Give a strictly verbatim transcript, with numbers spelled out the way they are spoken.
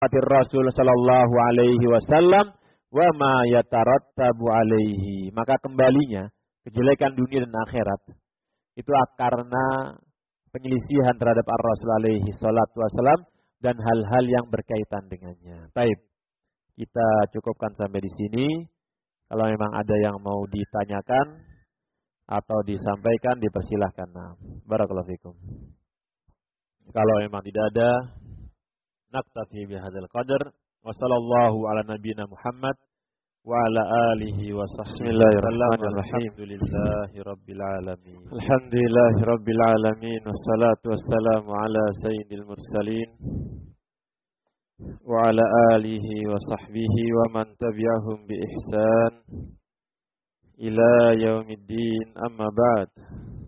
Rasul sallallahu alaihi wasallam wa ma yatarattabu alaihi. Maka kembalinya kejelekan dunia dan akhirat itu karena penyelisihan terhadap Ar-Rasul alaihi salatu wasallam dan hal-hal yang berkaitan dengannya. Baik, kita cukupkan sampai di sini. Kalau memang ada yang mau ditanyakan atau disampaikan, dipersilahkan. Nah, barakallahu fikum. Kalau memang tidak ada, naktafi bihadzal qadar. Wa sallallahu ala nabiyyina Muhammad wa ala alihi wa sahbihi. Alhamdulillahi rabbil alamin. Alhamdulillahi rabbil alamin. Wassalatu wassalamu ala sayyidil mursalin wa ala alihi wa sahbihi wa man tabi'ahum bi ihsan ila yaumiddin, amma ba'd.